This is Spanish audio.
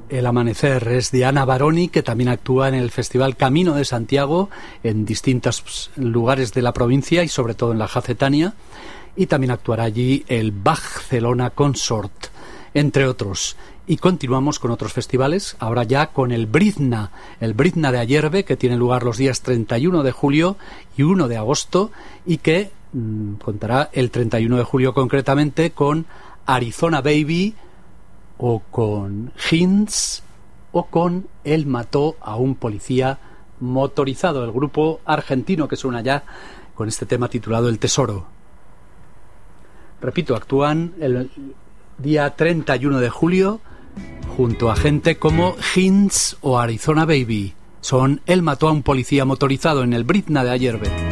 El amanecer es de Ana Baroni, que también actúa en el Festival Camino de Santiago en distintos lugares de la provincia y sobre todo en la Jacetania, y también actuará allí el Barcelona Consort, entre otros. Y continuamos con otros festivales, ahora ya con el Brizna de Ayerbe, que tiene lugar los días 31 de julio y 1 de agosto, y que contará el 31 de julio concretamente con Arizona Baby, o con Hinds, o con Él mató a un policía motorizado, el grupo argentino que suena ya con este tema titulado El Tesoro. Repito, actúan el día 31 de julio junto a gente como Hinds o Arizona Baby. Son Él mató a un policía motorizado en el Brizna de Ayerbe.